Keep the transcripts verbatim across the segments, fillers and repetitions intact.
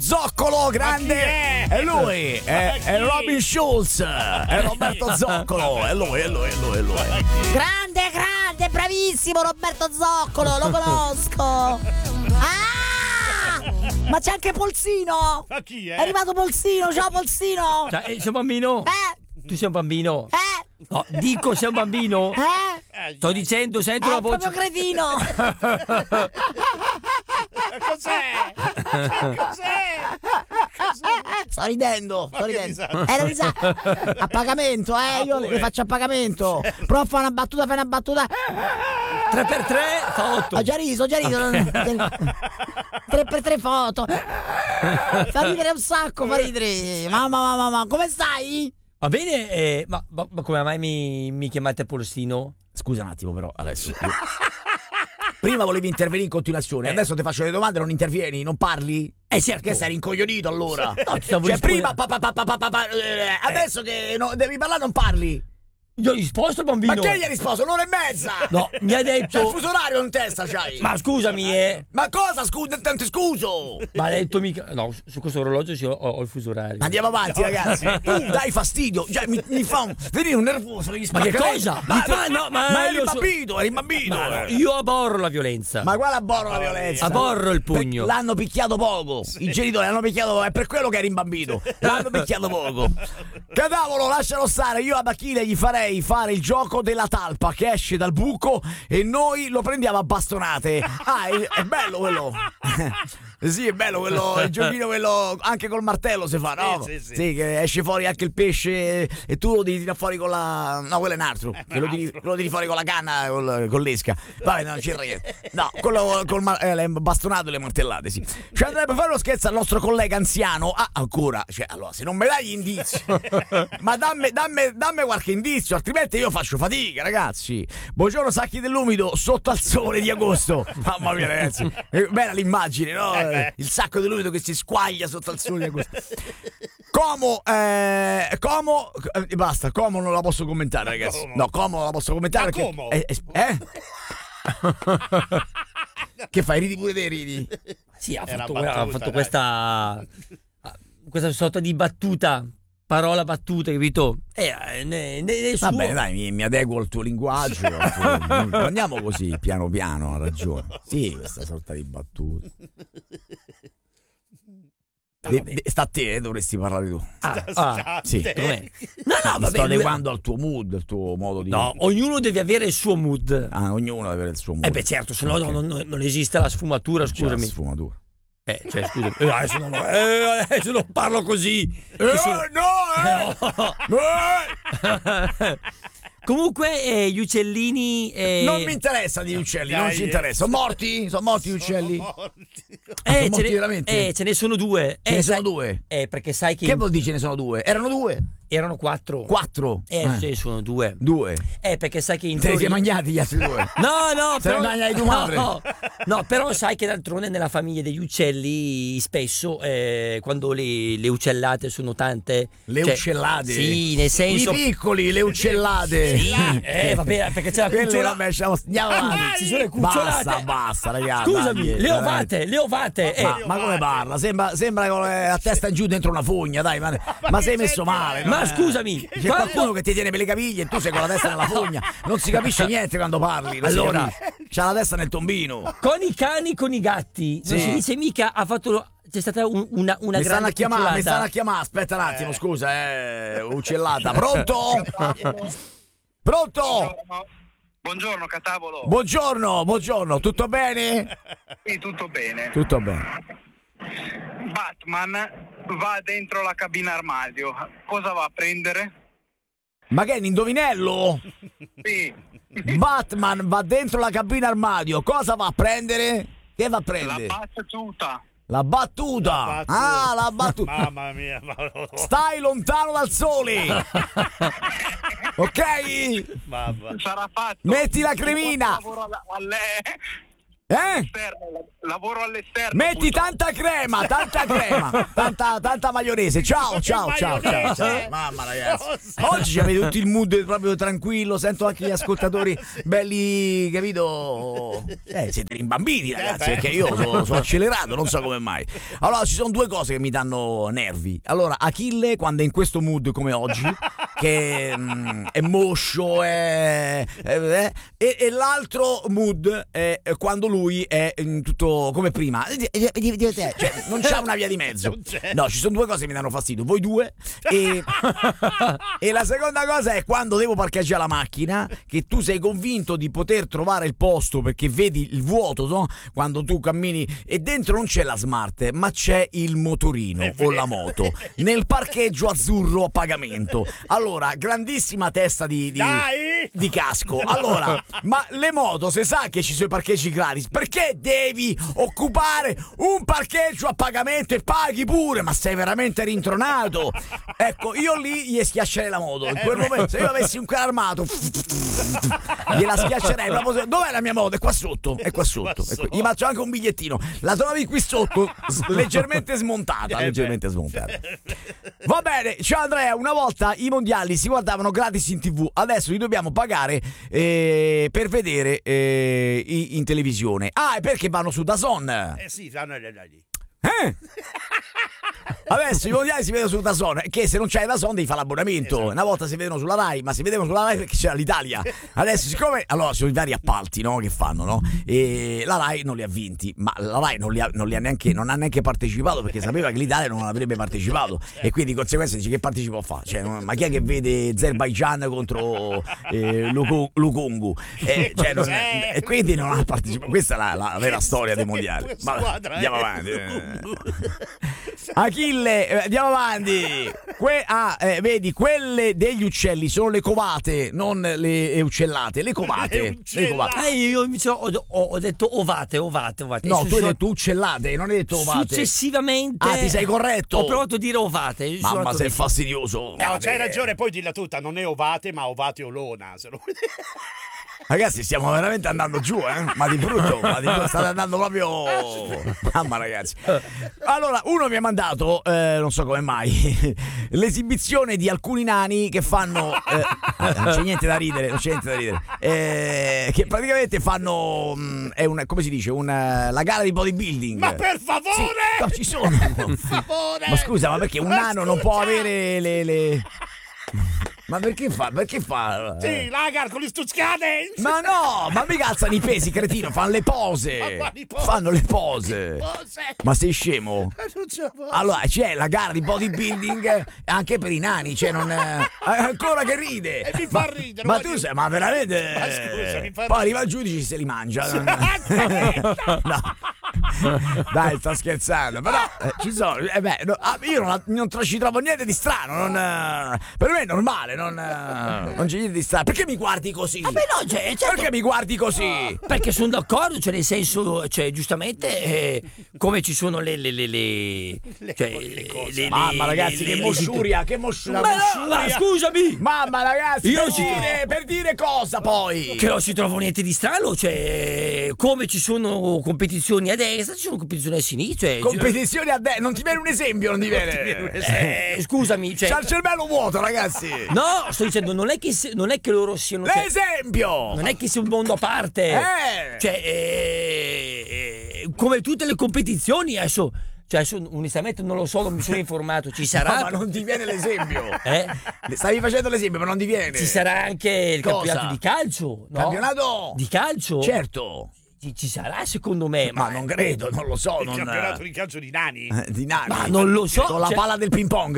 Zoccolo, grande! È? È lui! È, è Robin Schulz! È Roberto Zoccolo! È lui, è lui, è lui, è lui! Grande, grande, bravissimo Roberto Zoccolo, lo conosco! Ah! Ma c'è anche Polsino! Ma chi è? È arrivato Polsino, ciao Polsino! Cioè, eh, sei un bambino? Eh? Tu sei un bambino? Eh? No, dico sei un bambino? Eh? Sto dicendo, sento È la voce. proprio cretino! Cos'è? Cos'è? Cos'è? Sto ridendo, Ma sto che ridendo. disastro. È una risata. A pagamento, eh, io le faccio a pagamento. Prova a fare una battuta, fai una battuta. tre per tre fa otto. Ho già riso, ho già riso. tre per tre fa otto. Fa ridere un sacco, fa ridere. Mamma, mamma, mamma, come stai? Va bene, eh, ma, ma, ma come mai mi, mi chiamate Polsino? Scusa un attimo, però, adesso. io- Prima volevi intervenire in continuazione, adesso ti faccio le domande, non intervieni, non parli? Eh certo. Che sei rincoglionito allora? No, ti stavo Cioè, rispondendo. prima pa, pa, pa, pa, pa, pa, pa, eh, adesso che no, devi parlare non parli. Io ho risposto, bambino. Ma che gli hai risposto? Un'ora e mezza! No, mi ha detto. C'è il fuso orario in testa, c'hai! Ma scusami, eh. Ma cosa scusa? Tanto scuso! Ma ha detto mica. No, su questo orologio sì, ho, ho il fuso orario. Andiamo avanti, ragazzi. Tu dai fastidio, cioè, mi, mi fa un, venire un nervoso. Ma che cosa? Ma, Mi fa- no, ma ma eri io so- bambino, eri bambino. Ma no, eh. io aborro la violenza. Ma guarda, aborro la violenza. Aborro il pugno. Per- l'hanno picchiato poco. I genitori l'hanno picchiato, è per quello che eri un bambino. L'hanno picchiato poco. Cadavolo, lascialo stare. Io a Achille gli farei fare il gioco della talpa che esce dal buco e noi lo prendiamo a bastonate. Ah, è, è bello quello. Sì, è bello quello, il giochino quello anche col martello si fa, no? Sì, sì, sì. Sì, che esce fuori anche il pesce e tu lo devi tirare fuori con la... No, quello è un altro. Che lo tiri, lo tiri fuori con la canna, col- con l'esca. Vabbè, non c'entra niente. No, quello col mar- eh, le bastonato e le martellate, sì. Ci andrebbe a fare uno scherzo al nostro collega anziano. Ah, ancora. Cioè, allora, se non me dai gli indizi. Ma dammi, dammi, dammi qualche indizio, altrimenti io faccio fatica, ragazzi. Buongiorno, sacchi dell'umido sotto al sole di agosto. Mamma mia, ragazzi. Eh, Bella l'immagine, no? Il sacco dell'umido che si squaglia sotto al sole di agosto. Como, eh, Como, eh, basta, Como non la posso commentare, ragazzi. Como. No, Como non la posso commentare Ma perché. Como? Eh? eh? Che fai? Ridi pure te, ridi? Sì, ha Era fatto, battuta, ha fatto dai. questa. Questa sorta di battuta. Parola battuta, capito? Eh, ne, ne, ne Va suo- bene, dai, mi, mi adeguo al tuo linguaggio. al tuo- Andiamo così, piano piano, ha ragione. Sì, questa sorta di battuta. De- de- sta a te, eh, dovresti parlare tu. Ah, ah, Sì. com'è? No, no, Mi vabbè, sto lui- adeguando al tuo mood, al tuo modo di. No, ognuno deve avere il suo mood. Ah, ognuno deve avere il suo mood. Eh beh, certo, se no Ok. non, non- non esiste la sfumatura, C'è la scusami. sfumatura. Eh, cioè, scusami. Eh, adesso, non, eh, adesso non parlo così. Eh, Sono- no, eh! Eh! Comunque, eh, gli uccellini. eh, Non mi interessa di uccelli, non Dai, ci eh. interessa. Sono morti? Sono morti gli uccelli? eh, sono ce, morti ne, veramente? eh, ce ne sono due. Ce eh, ne sai- sono due. Eh, perché sai che. Che vuol dire ce ne sono due? Erano due? Erano quattro. Quattro? Eh, sì, sono due. Due. Eh, perché sai che in Te li sei teoria- mangiati gli altri due? No, no, Se però... ne mangiai tua madre. No, no, però sai che d'altronde nella famiglia degli uccelli spesso eh, quando le, le uccellate sono tante. Le cioè, uccellate? Sì, nel senso. I piccoli, le uccellate. Sì, eh, vabbè, perché c'è la Quelle, cucciola. vabbè, stiamo- andiamo avanti. Ci sono le cucciolate. Basta, basta, ragazzi. Scusami, dai, le veramente. ovate, le ovate. eh. Ma, ma come parla? Sembra, sembra con la testa in giù dentro una fogna, dai, ma, ma sei messo male. Ma no? scusami, C'è quando- qualcuno che ti tiene per le caviglie e tu sei con la testa nella fogna. Non si capisce niente quando parli. non si Allora. capisce. C'ha la testa nel tombino. con i cani, con i gatti, non Sì. si dice mica ha fatto. C'è stata un- una, una Mi stanno grande a chiamare, mi cucciolata. stanno a chiamare. Aspetta un attimo, scusa, eh, uccellata. Pronto? Pronto? Buongiorno Catavolo. Buongiorno, buongiorno, tutto bene? Sì, tutto bene. Tutto bene. Batman va dentro la cabina armadio. Cosa va a prendere? Ma che è un indovinello? Sì, Batman va dentro la cabina armadio, cosa va a prendere? Che va a la prendere? battuta. La battuta. battuta. Ah, la battuta. Mamma mia, ma... Stai lontano dal sole. Ok? Mamma. Sarà fatto. Metti la cremina. Lavoro a a lei. Eh? All'esterno, lavoro all'esterno. Metti appunto. tanta crema, tanta crema, tanta, tanta maionese. Ciao, ciao, ciao, ciao, ciao. Mamma ragazzi. Oggi avete tutto il mood proprio tranquillo. Sento anche gli ascoltatori belli, capito? Eh, siete rimbambiti, ragazzi, perché io sono, sono accelerato, non so come mai. Allora, ci sono due cose che mi danno nervi. Allora, Achille, quando è in questo mood come oggi, che mm, è moscio, è, è- è- e, e l'altro mood è quando lui è in tutto come prima. Cioè, non c'è una via di mezzo. Non c'è. No, ci sono due cose che mi danno fastidio. Voi due. E, e la seconda cosa è quando devo parcheggiare la macchina, che tu sei convinto di poter trovare il posto perché vedi il vuoto, no? Quando tu cammini e dentro non c'è la smart, ma c'è il motorino o la moto nel parcheggio azzurro a pagamento. Allora, grandissima testa di, di, Dai! di casco. Allora, ma le moto, se sa che ci sono i parcheggi gratis, perché devi occupare un parcheggio a pagamento e paghi pure? Ma sei veramente rintronato? Ecco, io lì gli schiaccerei la moto. In quel momento, se io avessi un carro armato, gliela schiaccerei. proprio- Dov'è la mia moto? È qua sotto. È qua sotto. È qui. Gli faccio anche un bigliettino. La trovi qui sotto, s- leggermente smontata. Leggermente smontata. Va bene, ciao Andrea. Una volta i mondiali si guardavano gratis in tivù, adesso li dobbiamo pagare eh, per vedere eh, i- in televisione. Ah, e perché vanno su DAZN? Eh sì, fanno le lì. Eh? Adesso i mondiali si vedono su DAZN, che se non c'hai DAZN devi fare l'abbonamento. Esatto. Una volta si vedono sulla Rai, ma si vedevano sulla Rai perché c'era l'Italia. Adesso siccome allora sono i vari appalti, no, che fanno, no? E la Rai non li ha vinti, ma la Rai non li ha, non li ha neanche non ha neanche partecipato perché sapeva che l'Italia non avrebbe partecipato e quindi di conseguenza dice che partecipo a fare? Cioè, non- ma chi è che vede Azerbaijan contro eh, Luku- Lukungu? Eh, cioè, non- Cos'è? e quindi non ha partecipato. Questa è la, la vera storia dei mondiali. Che Vabbè, squadra, andiamo eh? avanti. eh. Achille, eh, andiamo avanti. Que- ah, eh, vedi, quelle degli uccelli sono le covate, non le eh, uccellate, le covate. Le Le uccellate. covate. Eh, io invece ho, ho- ho detto ovate, ovate, ovate. No, E tu hai su- detto uccellate, non hai detto ovate. Successivamente Ah, ti sei corretto. ho provato a dire ovate. Io sono Mamma, andato sei lì. fastidioso. No, Vabbè. c'hai ragione, poi dilla tutta, non è Ovate, ma Ovate Olona. Se lo... Ragazzi, stiamo veramente andando giù, eh? Ma di brutto, ma di brutto, state andando proprio. Mamma, ragazzi. Allora, uno mi ha mandato, eh, non so come mai, l'esibizione di alcuni nani che fanno. eh, non c'è niente da ridere, non c'è niente da ridere. eh, che praticamente fanno. mh, È un, come si dice? Una, la gara di bodybuilding. Ma per Sì, favore! no, ci sono. Per favore! Ma scusa, ma perché un Ma nano non può scusa! avere le. le... Ma perché fa? Perché fa? Sì, lagar con gli stuzzcate! Ma no, ma mica alzano i pesi, cretino, fanno le pose. Ma quali pose? Fanno le pose. Pose. Ma sei scemo? Non ce la faccio. Allora, c'è la gara di bodybuilding anche per i nani, cioè non eh, ancora che ride. E mi fa ridere, Ma ma tu che- sei, ma veramente Ma scusa, mi fa poi arriva il giudice e se li mangia. No. Dai, sta scherzando, però eh, ci sono, eh beh, no, ah, io non, non tra- ci trovo niente di strano, non, eh, per me è normale, non, eh, non c'è niente di strano. Perché mi guardi così? Vabbè, no, cioè, certo, Perché mi guardi così? perché sono d'accordo, cioè nel senso, cioè giustamente eh, come ci sono le le le le, cioè, le cose. le- Mamma le- ragazzi, le- che le- mosciuria, che mosciuria. Ma no, ma scusami, Mamma ragazzi, Io per ci- dire, per dire cosa poi? che non si trova niente di strano, cioè come ci sono competizioni a destra, ci sono competizioni a sinistra. Cioè, Competizioni a de- non ti viene un esempio, non ti viene. eh, scusami, cioè, C'ha il cervello vuoto, ragazzi. no, sto dicendo, non è che se- non è che loro siano, cioè, L'esempio. non è che sia un mondo a parte, Eh. cioè eh, eh, come tutte le competizioni adesso, cioè adesso, onestamente non lo so, non mi sono informato, ci sarà, No, ma non ti viene l'esempio. eh? Stavi facendo l'esempio, ma non ti viene. Ci sarà anche il Cosa? campionato di calcio, no? Campionato? di calcio? Certo. Ci, ci sarà secondo me, Ma ma, non credo, non lo so. Il Non, campionato di calcio di nani. eh, di nani. Ma non lo so, Con la cioè- palla del ping pong.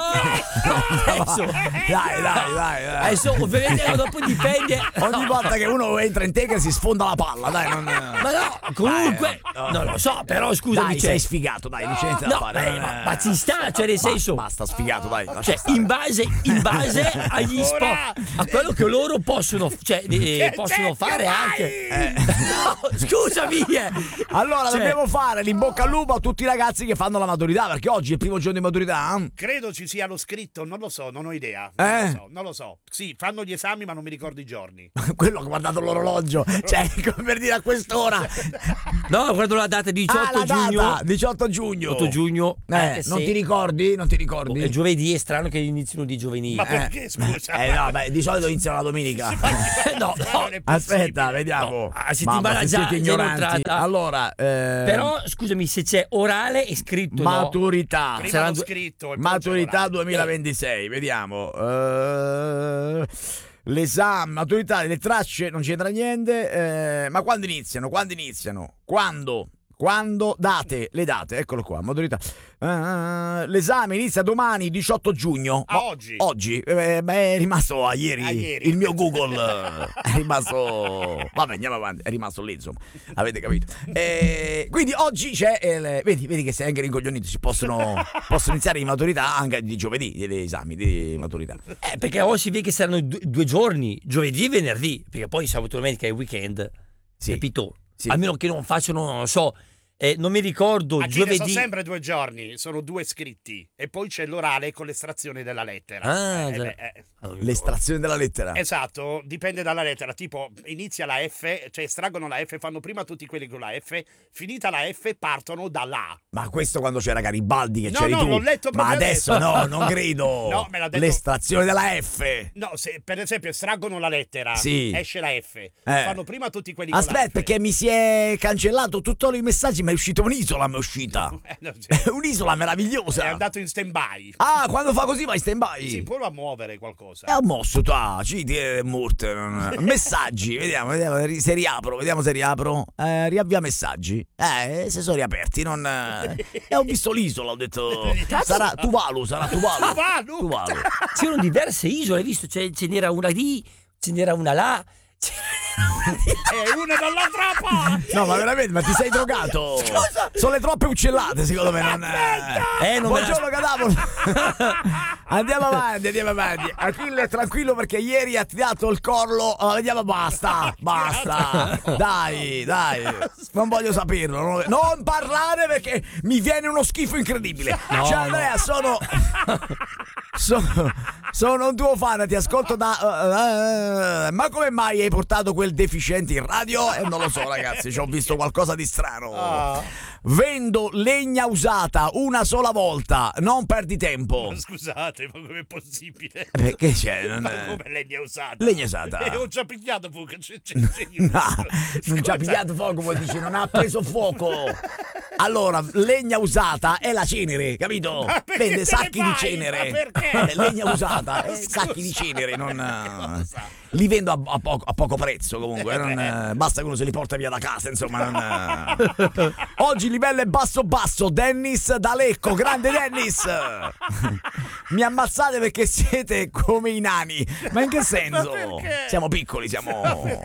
No, adesso, Dai, dai, dai. dai. adesso ovviamente dopo dipende. Ogni volta che uno entra in teca si sfonda la palla, dai, non. Ma no, comunque, Dai, non lo so, però scusami, Dai, cioè, sei sfigato, dai, non c'è niente da no, fare. eh, ma, ma ci sta, cioè nel Ba- senso, Basta, sfigato, dai. lascia cioè stare. in base, in base agli sport, a quello che loro possono, cioè, eh, Che possono c'è, fare che anche. vai? Eh. No, scusami. eh. Allora Cioè- dobbiamo fare l'in bocca al lupo a tutti i ragazzi che fanno la maturità, perché oggi è il primo giorno di maturità. Credo ci sia lo scritto, non lo so, non ho idea. Eh? Non lo so, non lo so. Sì, fanno gli esami, ma non mi ricordo i giorni. Quello che ha guardato l'orologio, cioè come per dire a quest'ora. No, guardo la data diciotto Ah, la giugno. data, diciotto giugno. otto giugno. Eh, anche non se- ti ricordi? Non ti ricordi? È giovedì, è strano che iniziano di giovedì. Ma perché, scusa? Eh no, beh, di solito iniziano la domenica. no, Non no. è possibile. Aspetta, vediamo. No, a settimana Mamma, se già- siete già ignoranti. inoltrata. Allora, eh, Però, scusami, se c'è orale e scritto no. maturità. Prima Saranno l'ho due- scritto e poi Maturità c'è l'orale. duemilaventisei, vediamo. Eh, l'esame, maturità, le tracce, non c'entra niente. eh, ma quando iniziano? Quando iniziano? Quando? Quando? Date, le date, eccolo qua, maturità. Eh, l'esame inizia domani, diciotto giugno. Ah, Ma- oggi? Oggi, eh, ma è rimasto a ieri, A ieri. il mio Google eh, è rimasto. Vabbè, andiamo avanti, è rimasto lì, insomma. Avete capito? Eh, quindi oggi c'è. il- vedi, vedi che sei anche rincoglionito. Si possono, possono iniziare di maturità anche di giovedì, gli esami di maturità. Eh, perché oggi si vede che saranno due, due giorni, giovedì e venerdì, perché poi sabato e domenica è weekend. Sì. Capito? Sì. Almeno che non facciano, non lo so, eh, non mi ricordo, A Cile sono giovedì. sempre due giorni, sono due scritti e poi c'è l'orale con l'estrazione della lettera. Ah, Eh, già. beh, eh. L'estrazione della lettera. Esatto, dipende dalla lettera, tipo inizia la F, cioè estraggono la F, fanno prima tutti quelli con la F, finita la F partono dalla A. Ma questo quando c'era Garibaldi che No, c'eri no, tu. l'ho letto Ma proprio adesso adesso. no, non credo. No, me l'ha detto- L'estrazione della F. No, se per esempio estraggono la lettera, Sì. esce la F, fanno prima tutti quelli con la F. Aspetta, perché mi si è cancellato tutti i messaggi, ma è uscito un'isola, mi è uscita. Eh, no, sì. È un'isola meravigliosa. È andato in stand-by. Ah, quando fa così vai stand by. Sì, prova a muovere qualcosa. E ho mosso, ta, ci è morte. non- Messaggi, vediamo, vediamo ri- se riapro, vediamo se riapro. Eh, riavvia messaggi. Eh, se sono riaperti, non. eh, E ho visto l'isola, ho detto. Sarà Tuvalu, sarà Tuvalu. Tuvalu? Tuvalu. C'erano diverse isole, hai visto? C'è- ce n'era una lì, ce n'era una là. ce E una dall'altra parte. No, ma veramente, ma ti sei drogato? Sono le troppe uccellate, secondo me. Non... Eh, non me la- Buongiorno, Cadavolo. Andiamo avanti, andiamo avanti. Achille è tranquillo perché ieri ha tirato il collo. Oh, vediamo, basta, basta. Dai, dai. Non voglio saperlo. Non, non parlare perché mi viene uno schifo incredibile. Cioè, Andrea, sono. Sono, sono un tuo fan, ti ascolto da. uh, uh, ma come mai hai portato quel deficiente in radio? E eh, non lo so, ragazzi, ci ho visto qualcosa di strano. Ah. Vendo legna usata una sola volta, non perdi tempo. Ma scusate, ma com'è possibile? Perché c'è? Non Ma è... come legna usata? Legna usata. E ho già pigliato fuoco. C'è, c'è, c'è- No, non ci ha Scusa. pigliato fuoco, poi dice, non ha preso fuoco. Allora, legna usata è la cenere, capito? Ma perché Vende te sacchi ne di vai? cenere. Ma perché? Eh, legna usata, eh, Scusa. sacchi di cenere, non. Cosa? Li vendo a, a poco, a poco prezzo comunque, eh, non, eh, basta che uno se li porta via da casa, insomma. Non, eh. Oggi livello è basso basso, Dennis da Lecco, grande Dennis. Mi ammazzate perché siete come i nani. Ma in che senso? perché? Siamo piccoli, siamo.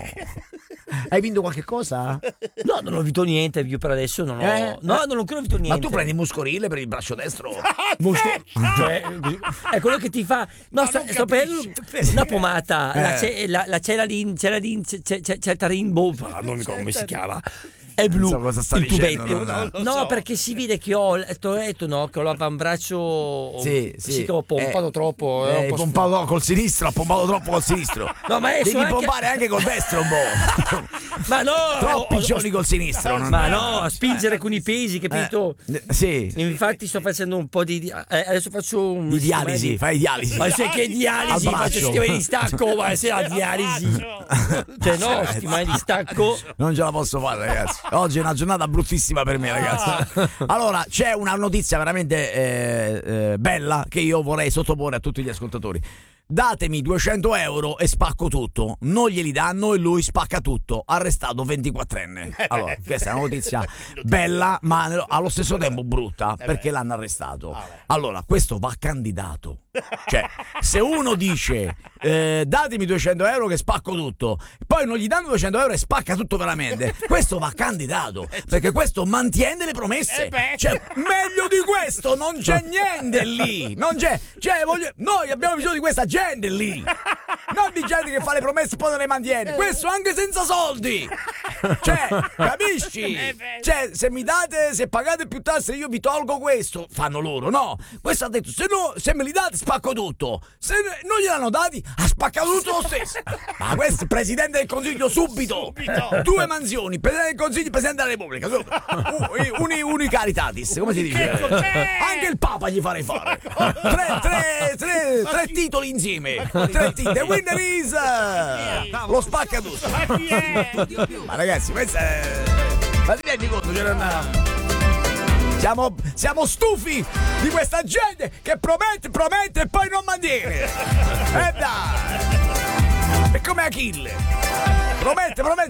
Hai vinto qualche cosa? No, non ho vinto niente, io per adesso non ho. Eh? No, non ho ancora vinto niente. Ma tu prendi muscorile per il braccio destro? Musco- cioè, è quello che ti fa. No, sta, non sto prendendo capisci. una pomata. La, Eh. ce- la, la Celadin, Celadin, c'è, c'è, c'è il Tarimbo. Ah, non mi ricordo come si chiama. È blu. Non so cosa sta il dicendo, tubetto. non- non No, so. perché si vede che ho. Ti ho detto, no, che ho l'avambraccio. Sì, sì. che ho pompato Eh, troppo. è un Eh, po' pompato no, col sinistro, ha pompato troppo col sinistro. No, ma adesso devi anche- pompare anche col destro un po'. Ma no! Troppi ho- ho- giorni col sinistro. Non... Ma no, a spingere con i pesi, capito? Eh, sì. Infatti sto facendo un po' di. di- eh, adesso faccio un. Di dialisi, fai dialisi. Ma sai che dialisi? Al Faccio braccio. settimane di stacco, ma se la dialisi. Cioè no, settimane di stacco. Non ce la posso fare, ragazzi. Oggi è una giornata bruttissima per me, ragazzi. Allora, c'è una notizia veramente eh, eh, bella che io vorrei sottoporre a tutti gli ascoltatori. Datemi duecento euro e spacco tutto. Non glieli danno e lui spacca tutto. Arrestato ventiquattrenne. Allora, questa è una notizia bella, ma nello- allo stesso tempo brutta, perché l'hanno arrestato. Allora, questo va candidato. Cioè, se uno dice eh, datemi duecento euro che spacco tutto, poi non gli danno duecento euro e spacca tutto veramente, questo va candidato, perché questo mantiene le promesse. Eh beh. Cioè, meglio di questo non c'è niente lì. Non c'è, cioè, voglio, noi abbiamo bisogno di questa gente lì. Non di gente che fa le promesse e poi non le mantiene. Questo anche senza soldi. Cioè, capisci? Cioè, se mi date, se pagate più tasse io vi tolgo questo. Fanno loro, no? Questo ha detto, se, no, se me li date spacco tutto. Se non gliel'hanno dati, ha spaccato tutto lo stesso. Ma questo è il Presidente del Consiglio subito. Subito. Due mansioni, Presidente del Consiglio, Presidente della Repubblica. Uni, uni caritatis, come si dice? Anche il Papa gli farei fare. Tre, tre, tre, tre titoli insieme. Tre titoli. The winner is lo spacca tutto. Ma ragazzi, questa è... Ma ti rendi conto? C'era una... Siamo, siamo stufi di questa gente che promette, promette e poi non mantiene. E dai! È come Achille. Promette, promette,